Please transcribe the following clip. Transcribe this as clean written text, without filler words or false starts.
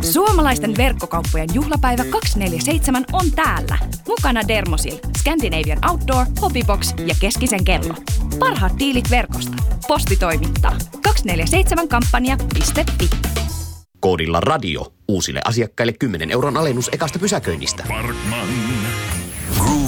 Suomalaisten verkkokauppojen juhlapäivä 247 on täällä. Mukana Dermosil, Scandinavian Outdoor, Hobbybox ja Keskisen kello. Parhaat diilit verkosta. Posti toimittaa. 247kampanja.fi. Koodilla radio uusille asiakkaille 10 € alennus ekasta pysäköinnistä. Parkman,